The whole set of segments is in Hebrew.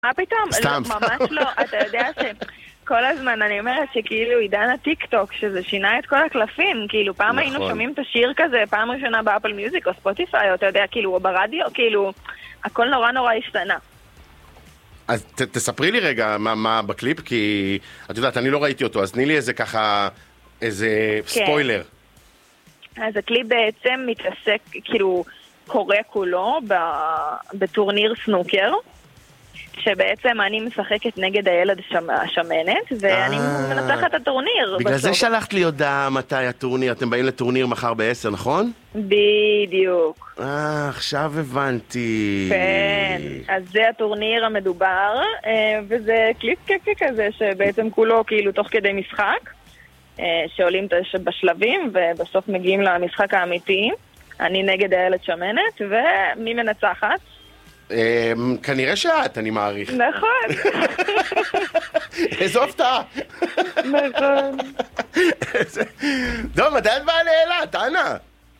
מה פתאום? סתם. לא, ממש לא. אתה יודע שכל הזמן אני אומרת שכאילו עידן הטיק טוק, שזה שינה את כל הקלפים, כאילו פעם נכון. היינו שומעים את השיר כזה, פעם ראשונה באפל מיוזיק או ספוטיפיי, או אתה יודע, כאילו, או ברדיו, כאילו, הכל נורא נורא השתנה. אז תספרי לי רגע מה בקליפ, כי את יודעת, אני לא ראיתי אותו, אז תני לי איזה ככה, איזה ספוילר. אז הקליפ בעצם מתעסק, כאילו, קורא כולו בטורניר סנוקר, שבעצם אני משחקת נגד הילד השמנת, ואני מנצחת את הטורניר. בגלל זה שלחת לי הודעה מתי הטורניר, אתם באים לטורניר מחר ב-10, נכון? בדיוק. עכשיו הבנתי. כן, אז זה הטורניר המדובר, וזה קליפ קקי כזה, שבעצם כולו כאילו תוך כדי משחק, שעולים בשלבים, ובסוף מגיעים למשחק האמיתי. אני נגד הילד שמנת, ומי מנצחת? כנראה שאת, אני מעריך. נכון. איזו הפתעה. נכון. טוב, מתי את באה לאילת, אנה?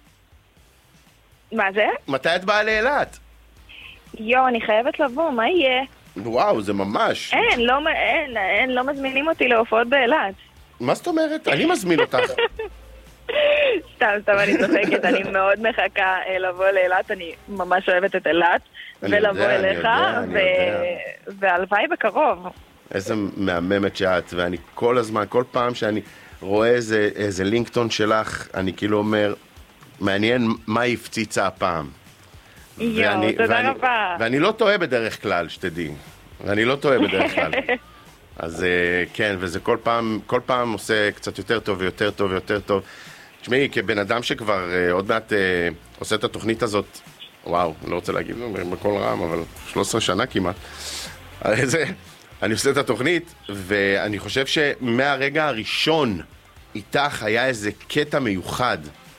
מה זה? מתי את באה לאילת? אני חייבת לבוא, מה יהיה? וואו, זה ממש. אין, לא מזמינים אותי להופעות באילת. מה זאת אומרת? אני מזמין אותך. סתם, אני צוחקת, אני מאוד מחכה לבוא לאילת, אני ממש אוהבת את אילת, ולבוא אליך, והלוואי בקרוב. איזה מהממת שאת, ואני כל הזמן, כל פעם שאני רואה איזה לינקטון שלך, אני כאילו אומר, מעניין מה הפציצה הפעם. תודה רבה. ואני לא טועה בדרך כלל, שתדעי. אני לא טועה בדרך כלל. אז כן, וזה כל פעם עושה קצת יותר טוב ויותר טוב ויותר טוב. תשמעי, כבן אדם שכבר עוד מעט עושה את התוכנית הזאת, וואו, אני לא רוצה להגיד בכל רם, אבל 13 שנה כמעט. אני עושה את התוכנית, ואני חושב שמהרגע הראשון איתך היה איזה קטע מיוחד.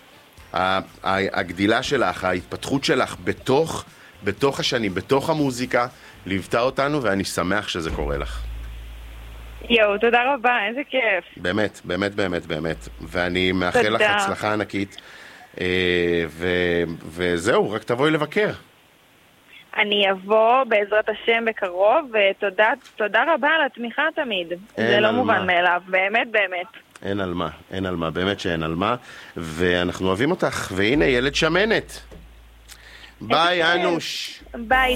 הגדילה שלך, ההתפתחות שלך בתוך השנים, בתוך המוזיקה, ליוותה אותנו, ואני שמח שזה קורה לך. תודה רבה, איזה כיף. באמת, באמת, באמת, באמת. ואני מאחל לך הצלחה ענקית. וזהו, רק תבואי לבקר. אני אבוא בעזרת השם בקרוב, ותודה רבה על התמיכה תמיד. זה לא מובן מאליו, באמת, באמת. אין על מה, באמת שאין על מה. ואנחנו אוהבים אותך, והנה ילד שמנת. ביי, אנוש. ביי.